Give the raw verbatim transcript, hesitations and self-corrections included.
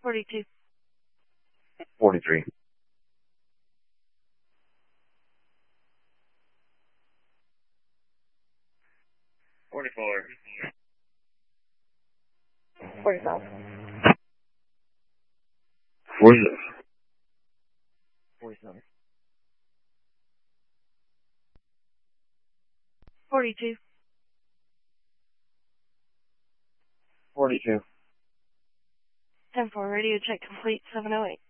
forty-two. forty-three. forty-four. forty-five. forty-six. forty-seven. forty-two. forty-two. ten four, radio check complete, seven oh eight.